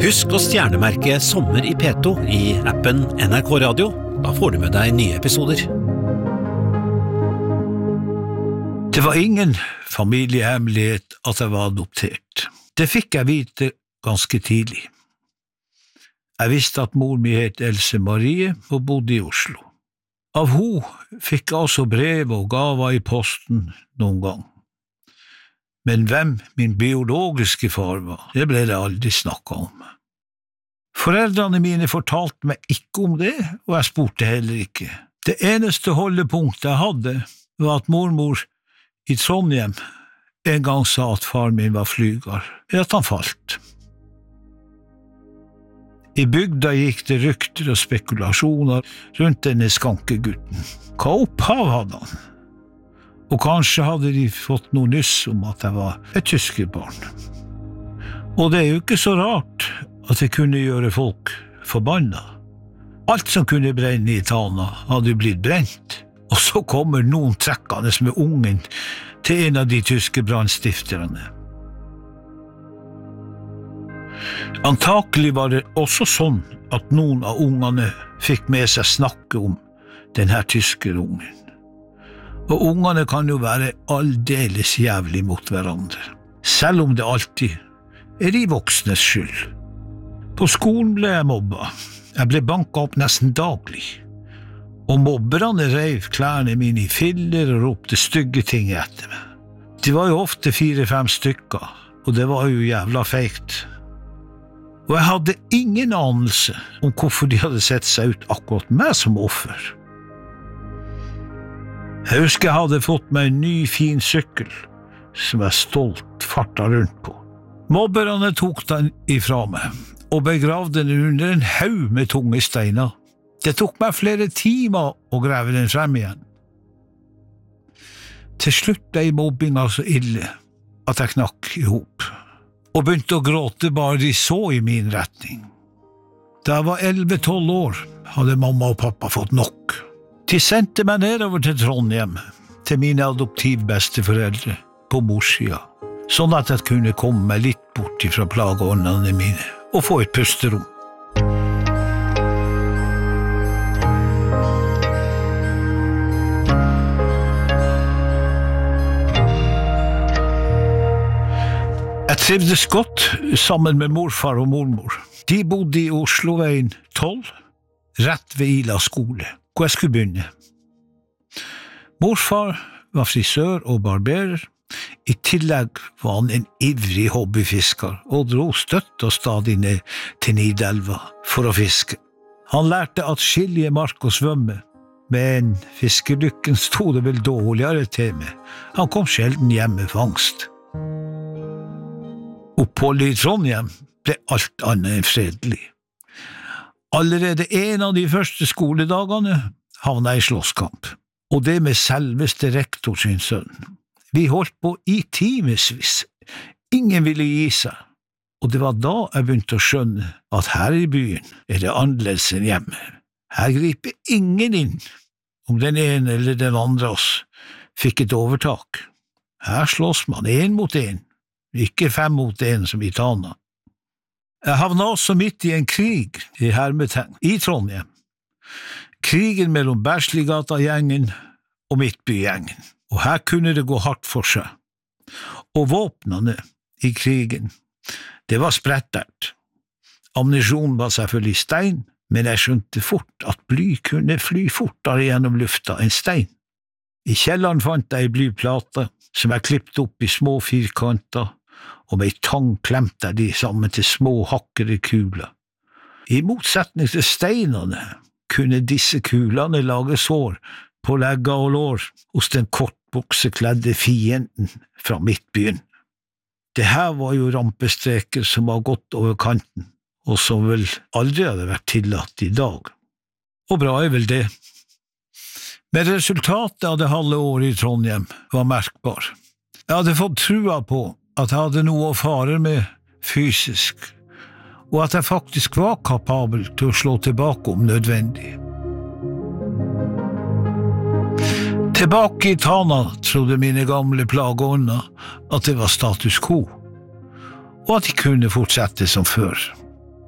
Husk å stjernemerke Sommer i P2 i appen NRK Radio. Da får du med deg nye episoder. Det var ingen familiehemmelighet at jeg var adoptert. Det fikk jeg vite ganske tidlig. Jeg visste at mor mi het Else Marie og bodde i Oslo. Av ho fikk jeg også brev og gaver i posten noen gang. Men hvem min biologiske far var, det ble det aldri snakket om. Foreldrene mine fortalte meg ikke om det, og jeg spurte heller ikke. Det eneste holdepunktet jeg hadde, var at mormor i Trondheim en gang sa at far min var flyger, at han falt. I bygda gikk det rykter og spekulasjoner rundt denne skankegutten. Hva opphav hadde han? Og kanskje hadde de fått noe nyss om at jeg var et tyskerbarn. Og det er jo ikke så rart at det kunne gjøre folk forbanna. Alt som kunne brenne i Tana hadde blitt brent, og så kommer noen trekkende med ungen til en av de tyske brannstifterne. Antakelig var det også sånn at noen av ungene fikk med seg snakke om denne tyskerungen. Og ungene kan jo være aldeles jævlig mot hverandre, selv om det alltid er de voksnes skyld. På skolen ble jeg mobba. Jeg ble banket opp nesten daglig. Og mobberne reiv klærne mine i filler og ropte stygge ting etter meg. De var jo ofte 4-5 stykker, og det var jo jævla feigt. Og jeg hadde ingen anelse om hvorfor de hadde sett seg ut akkurat meg som offer. Jeg husker jeg hadde fått meg en ny, fin sykkel, som jeg stolt fartet rundt på. Mobberne tok den ifra meg, og begravde den under en haug med tunge steiner. Det tok meg flere timer å grave den frem igjen. Til slutt ble mobbinga så ille at jeg knakk i hop, og begynte å gråte bare de så i min retning. Da jeg var 11-12 år, hadde mamma og pappa fått nok. De sendte meg nedover til Trondheim, til mine adoptivbesteforeldre på morssida, sånn at jeg kunne komme meg litt bort fra plageåndene mine og få et pusterom. Jeg trivdes godt sammen med morfar og mormor. De bodde i Osloveien 12, rett ved Ila skole, hvor jeg skulle begynne. Morfar var frisør og barberer. I tillegg var han en ivrig hobbyfisker og dro støtt og stadig ned til Nidelva for å fiske. Han lærte atskillige mark å svømme, men fiskelykken sto det vel dårligere til med. Han kom sjelden hjem med fangst. Oppholdet i Trondheim ble alt annet enn fredelig. Allerede en av de første skoledagene havnet i slåsskamp, og det med selveste rektor sin sønn. Vi holdt på i timesvis. Ingen ville gi seg, og det var da jeg begynte å skjønne at her i byen er det annerledes enn hjemme. Her griper ingen inn om den ene eller den andre oss fikk et overtak. Her slåss man 1 mot 1, ikke 5 mot 1 som i Tana. Jeg havnet også midt i en krig i hermetegn i Trondheim. Krigen mellom Bersligata-gjengen og Midtby-gjengen, og her kunne det gå hardt for seg. Og våpnene i krigen, det var sprettert. Ammunisjon var selvfølgelig stein, men jeg skjønte fort at bly kunne fly fortere gjennom lufta enn stein. I kjelleren fant jeg en blyplate som jeg klippet opp i små firkanter, og med tang klemte jeg de sammen til små hakkede kuler. I motsetning til steinene kunne disse kulene lage sår på legger og lår hos den kortbuksekledde fienden fra Midtbyen. Det her var jo rampestreker som var gått over kanten, og som vel aldri hadde vært tillatt i dag. Og bra er vel det. Men resultatet av det halve året i Trondheim var merkbar. Jeg hadde fått trua på at jeg hadde noe å fare med fysisk, og at jeg faktisk var kapabel til å slå tilbake om nødvendig. Tilbake i Tana trodde mine gamle plageånder at det var status quo, og at de kunne fortsette som før.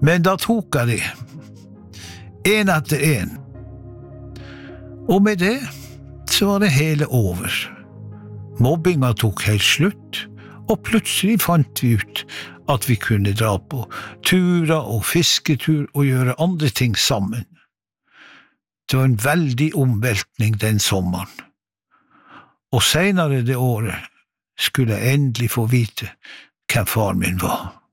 Men da tok jeg de, en etter en. Og med det så var det hele over. Mobbinga tok helt slutt, og plutselig fant vi ut at vi kunne dra på turer og fisketur og gjøre andre ting sammen. Det var en veldig omveltning den sommeren. Og senere det året skulle jeg endelig få vite hvem far min var.